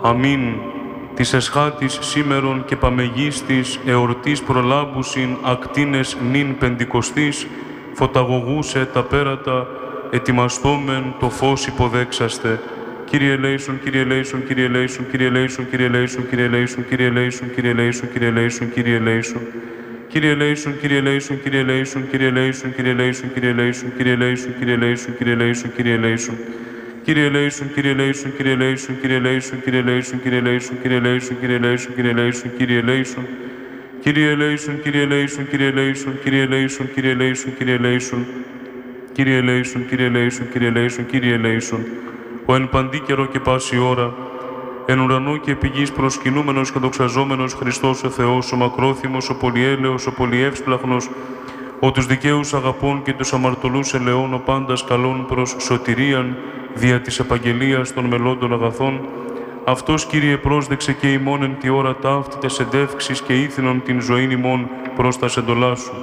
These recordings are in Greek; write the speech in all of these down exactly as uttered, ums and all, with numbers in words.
Αμήν. Της εσχάτης σήμερον και παμεγίστης εορτής προλάμπουσιν ακτίνες νυν πεντηκοστής, φωταγωγούσε τα πέρατα, ετοιμαστόμεν το φως υποδέξαστε. Κύριε ελέησον, Κύριε ελέησον, Κύριε ελέησον, Κύριε ελέησον, Κύριε ελέησον, Κύριε ελέησον, Κύριε ελέησον, Κύριε ελέησον, Κύριε ελέησον, Κύριε ελέησον. Κύριε ελέησον, Κύριε ελέησον, Κύριε ελέησον, Κύριε ελέησον, Κύριε ελέησον, Κύριε ελέησον, Κύριε ελέησον, Κύριε ελέησον, Κύριε ελέησον, Κύριε ελέησον. Κύριε ελέησον, Κύριε ελέησον, Κύριε ελέησον, Κύριε ελέησον, Κύριε ελέησον, Κύριε ελέησον, Κύριε ελέησον, Κύριε ελέησον, Κύριε ελέησον, Κύριε ελέησον. Κύριε ελέησον, Κύριε ελέησον, Κύριε ελέησον, Κύριε ελέησον, Κύριε ελέησον, Κύριε ελέησον. Κύριε ελέησον, Κύριε ελέησον, Κύριε ελέησον, Κύριε ελέησον. Ο εν παντή καιρό και πάση ώρα, εν ουρανό και επί γης προσκυνούμενος και δοξαζόμενος Χριστός ο Θεός, ο μακρόθυμος, ο πολυέλεος, ο πολυεύσπλαχνος, ο τους δικαίους αγαπών και τους αμαρτωλούς ελεών, ο πάντας καλών προς σωτηρίαν, δια της επαγγελίας των μελώντων αγαθών, αυτός, Κύριε, πρόσδεξε και ημών εν τη ώρα ταύτη τες εντεύξεις και ήθινον την ζωήν ημών προς τα εντολά σου.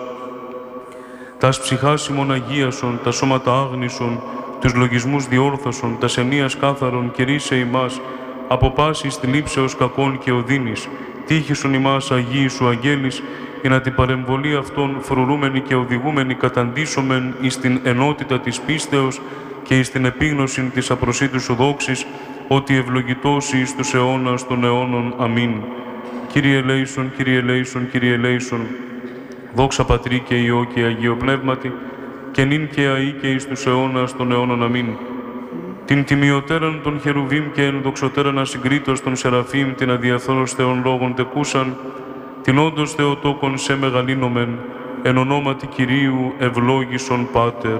Τας ψυχάς ημών αγίασον, τα σώματα άγνησον, τους λογισμούς διόρθωσον, τας ενίας κάθαρον και ρίσε ημάς, από πάσης θλίψεως κακών και οδύνης, τύχησον ημάς Αγίοι σου αγγέλης, για να την παρεμβολή αυτών φρουρούμενη και οδηγούμενη καταντήσομεν εις την ενότητα της πίστεως και εις την επίγνωση της απροσίτου σου δόξης, ότι ευλογητός εις τους αιώνας των αιώνων. Αμήν. Κύριε ελέησον, Κύριε ελέησον, Κύριε ελέησον, δόξα Πατρί και Υιό και Αγίο Πνεύματι, και νυν και αεί και εις τους αιώνας των αιώνων. Αμήν. Την τιμιωτέραν των χερουβίμ και εν δοξωτέραν ασυγκρίτως των Σεραφείμ, την αδιαθόρως Θεών λόγων τεκούσαν, την όντως Θεοτόκον σε μεγαλύνομεν, εν ονόματι Κυρίου ευλόγησον Πάτερ.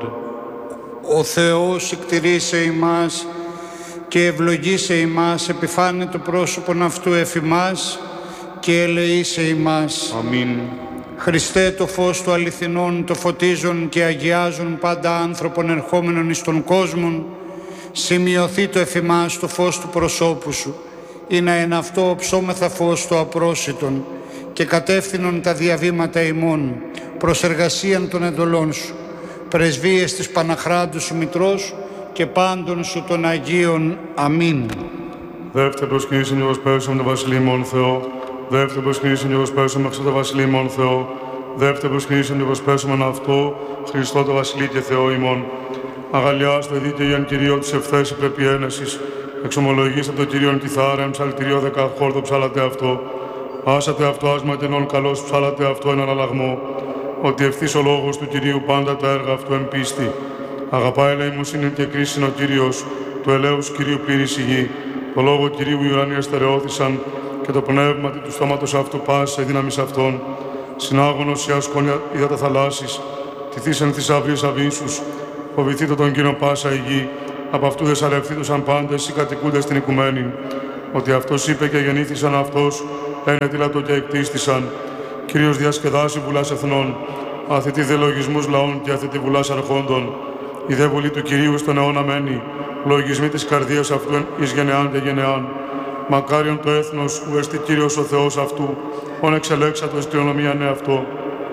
Ο Θεός εκτηρήσε ημάς και ευλογήσε ημάς, επιφάνε το πρόσωπον αυτού εφ' ημάς και ελεήσε ημάς. Αμήν. Χριστέ, το φως του αληθινών, το φωτίζουν και αγιάζουν πάντα άνθρωπον ερχόμενων εις τον κόσμον, σημειωθεί το εφ' ημάς το φως του προσώπου σου, ή να εν αυτό ψώμεθα φως το απρόσιτον και κατεύθυνον τα διαβήματα ημών προς εργασίαν των εντολών σου, πρεσβείες της Παναχράντου σου Μητρός και πάντων σου των Αγίων. Αμήν. Δεύτερο προσκυνήσιν και προσπέσουμε το Βασιλείο μόν Θεό. Δεύτερο προσκυνήσιν και προσπέσουμε εξ το Βασιλείο μόν Θεό. Δεύτερο προσκυνήσιν και προσπέσουμε αυτό Χριστό το Βασιλεί και Θεό ημών. Αγαλιάστε δίκαιοι εν Κυρίω της ευθέση πρέπει ένεσης. Εξομολογήστε το Κυρίον κιθάρεν ψαλτηριό δεκαχόρδο ψάλατε αυτό. Άσατε αυτό άσμα και ενών καλώς ψάλατε αυτό εν αναλλαγμό. Ότι ευθύς ο λόγος του Κυρίου πάντα τα έργα αυτού εν πίστη. Αγαπάει ελεημοσύνη και κρίσιν ο Κύριος, του ελέους Κυρίου πλήρης η γη. Το λόγο Κυρίου οι ουρανοί εστερεώθησαν και το πνεύμα του στόματος αυτού πάσε δύναμης αυτών. Συνάγωνος σε ασκόνια είδα τα θαλάσσης, τηθήσεν θησαυρίες αβύσσους. Φοβηθείτε τον Κύριο πάσα η γη, από αυτού δεσαλευθήτωσαν πάντες οι κατοικούντες στην οικουμένη. Ότι αυτός είπε και γεννήθησαν αυτός, ένετιλατο και εκτίστησαν. Κύριος διασκεδάσει βουλάς εθνών, αθητή δε λογισμούς λαών και αθητή βουλάς αρχόντων. Η δε βουλή του Κυρίου στον αιώνα μένει, λογισμοί της καρδίας αυτού εις γενεάν και γενεάν. Μακάριον το έθνος που εστί Κύριος ο Θεός αυτού, ον εξελέξατος κληρονομίαν εαυτό.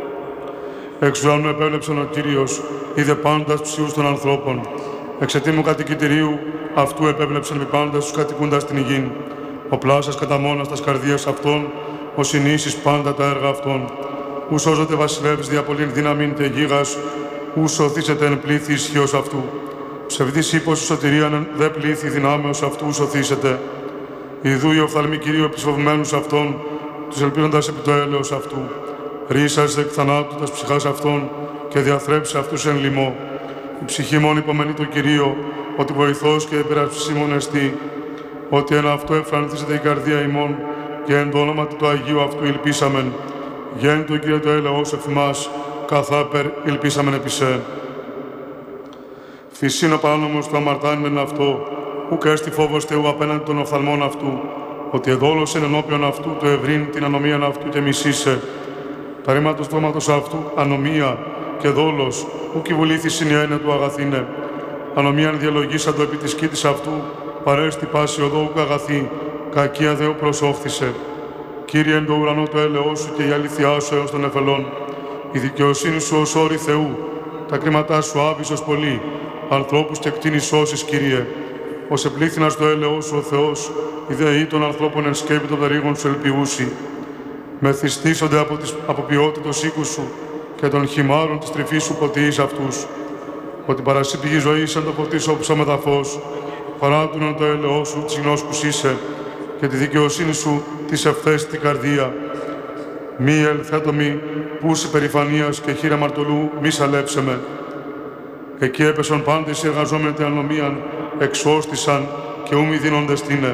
Εξ ουρανού επέβλεψαν ο Κύριος, είδε πάντας ψιούς των ανθρώπων. Εξαιτήμου κατοικητηρίου αυτού επέβλεψαν επί πάντας τους κατοικούντας την υγιήν. Ο πλάσας κατά μόνας τας καρδίας αυτών, ο συνήσεις πάντα τα έργα αυτών. Ου σώζεται βασιλεύς δια πολλήν δύναμην και γίγας, ου σωθήσετε εν πλήθη ισχύος αυτού. Ψευδής ύπος σωτηρίαν δε πλήθη δυνάμεως αυτού σωθήσετε. Ιδού οι οφθαλμοί Κυρίου επισφοβμένους αυτών, τους ελπίζοντας επί το έλεος αυτού. Ρίσας εκ θανάτου τας ψυχάς αυτών και διαθρέψε αυτούς εν λοιμό. Η ψυχή μόνη υπομενεί το Κυρίο, ότι βοηθός και υπερασπισίμων εστί. Ότι εν αυτό εφρανθήσεται η καρδία ημών και εν το όνομα του Αγίου αυτού υλπίσαμεν. Γέννη του Κύριε το έλεος εφ' ημάς, καθάπερ υλπίσαμεν επί σε. Φυσίν ο παράνομος του αμαρτάνημεν αυτό, ουκ έστι φόβος Θεού απέναντι των οφθαλμών αυτού, ότι εδόλωσεν ενώπιον αυτού το ευρύν την ανομίαν αυτού και μισήσε. Τα ρήμα του στόματος αυτού, ανομία και δόλος, ουκ η βουλήθησιν η έννοια του αγαθήνε. Ανομίαν διαλογήσαντο επί της κήτης αυτού, παρέστη πάση οδό ουκ αγαθή, κακία Θεού προσόχθησε. Κύριε εν το ουρανό το έλεος σου και η αλήθειά σου έως των εφελών. Η δικαιοσύνη σου ως όρη Θεού, τα κρίματά σου άβυσσος πολύ, ανθρώπους και κτίνης σώσεις, Κύριε. ως επλήθυνας το έλεος σου ο Θεός, η δεή των ανθρώπων εν σκέπη των περίγων σου ελπιούσι. Μεθυστήσονται από τις αποποιότητος οίκου σου και των χυμάρων της τρυφής σου ποτίης αυτούς. Ότι παρασύ πηγή ζωής αν το φωτίσω όψα με τα φως, παράτουνον το έλεος σου της γνώσκους είσαι και τη δικαιοσύνη σου της ευθέστη καρδία. Μη ελθέτω μη, πούση περηφανίας και χείρα μαρτωλού, μη σαλέψε με. Εκεί έπεσαν πάντες οι εργαζόμενοι την ανομίαν, εξώστησαν και ου μη δίνοντες τίνε.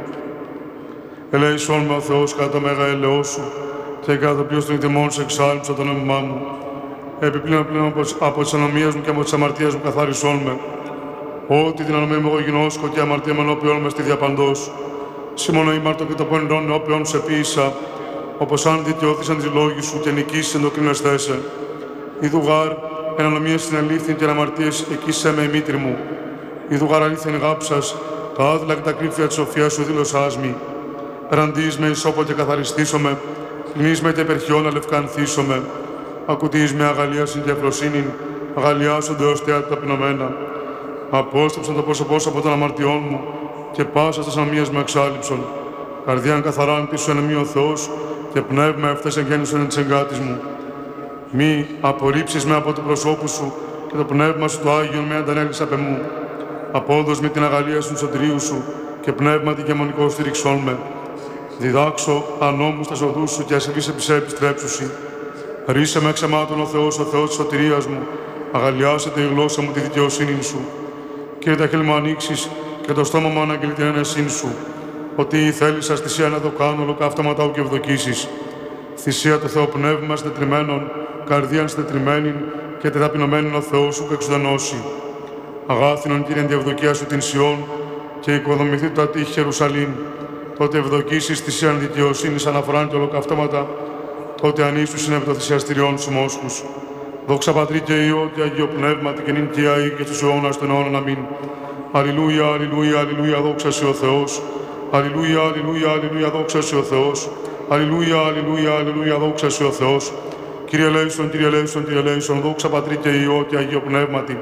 Ελέησόν με ο Θεός κατά το μέγα έλεος σου και κατά το πλοίο των ητεμών σε εξάλειψα τον έμμά μου. Επιπλέον πλέον από τις ανομίες μου και από τις αμαρτίες μου καθάρισόν με. Ότι την ανομία μου εγώ γινώσκω και αμαρτία με ενώπιον με στη διαπαντός. Σήμωνο ήμαρτο και το πόνηρον ενώπιον σε ποίησα, όπως αν δικαιώθησαν τις λόγοι σου και νικήσεις εν το κρίνεσθέσαι. Ιδου γάρ, εν ανομίες στην αλήθιν και εν αμαρτίες εκείσαι με η μήτρη μου. Ιδου γάρ αλήθιν γάψας, τα άδειλα και τα κρύφια της σοφίας σου δήλωσάς μη. Ραντείς με ισόπο και καθαριστήσομαι, πληνείς με και υπερχιώνα λευκανθήσομαι. Ακουτείς με αγαλίασιν και αφροσύνην, αγαλιάσονται ως τέα ταπεινωμένα. Απόστρεψαν το πρόσωπό σου από των αμαρτιών μου και πάσα στις ανομίες με εξάλειψον. Καρδιάν καθαράν πίσω εν ο Θεός και πνεύμα ευθές εγγέννησον εν της εγκάτης μου. Μη απορρίψεις με από του προσώπου σου και το πνεύμα σου το Άγιον με αντανέλεις απ' εμού. Απόδος με την αγαλία σου σωτηρίου σου και πνεύματι και μονικό στηριξών με. Διδάξω ανώμους τα οδούς σου και ασεβείς επί σε επιστρέψουσι. Ρίσε με εξαιμάτων ο Θεός, ο Θεός της σωτηρίας μου. Αγαλιάσετε η γλώσσα μου τη δικαιοσύνη σου. Κύριε τα χείλη μου ανοίξεις και το στόμα μου αναγγείλει την ένεσήν σου. Ότι θέλεις ας θυσία να το κάνω, ολοκαύταματά και ευδοκίσεις. Θυσία το Θεό πνεύμα συντετριμένων, καρδίαν συντετριμένην και τεταπεινωμένην ο Θεός σου και εξουδενώσει. Αγάθινον Κύριε τη ευδοκία σου την Σιών και οικοδομηθεί το ατύχη Ιερουσαλήμ. Τότε ευδοκίσεις θυσίαν δικαιοσύνης αναφοράν και ολοκαυτώματα, τότε ανήσου συνέβη το θυσιαστηριών σου μόσχους. Δόξα Πατρί και Υιό και Αγίο Πνεύματι και νυν και αεί και στους αιώνας των αιώνων αμήν. Αλληλούια, αλληλούια, αλληλούια, δόξα σε ο Θεός. Αλληλούια, αλληλούια, αλληλούια, δόξα σε ο Θεός. Αλληλούια, αλληλούια, αλληλούια, δόξα σε ο Θεός. Κύριε ελέησον, Κύριε ελέησον, Κύριε ελέησον, δόξα Πατρί και Υιό και Αγίο Πνεύματι.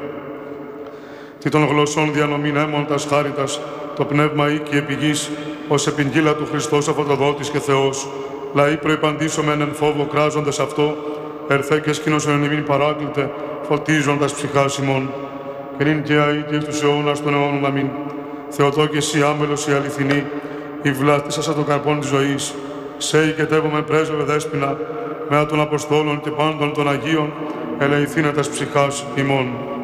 Τι των γλωσσών διανομήν έμοντας χάριτας, το πνεύμα οίκη επιγής, ως επιγγύλα του Χριστός Αφωτοδότης και Θεός. Λαοί προϋπαντήσομεν εν φόβο κράζοντες αυτό, ερθέ και σκήνωσον εν ημίν παράκλητε, φωτίζοντας ψυχάς ημών. Και νυν και αεί και στους αιώνας των αιώνων αμήν. Θεοτό και εσύ άμελος η αληθινή, η βλάστησας των καρπών της ζωής. Σε οικετεύομεν πρέσβευε δέσποινα, μέα των Αποστόλων και πάντων των Αγίων, ελεηθήνε τας ψυχάς ημών.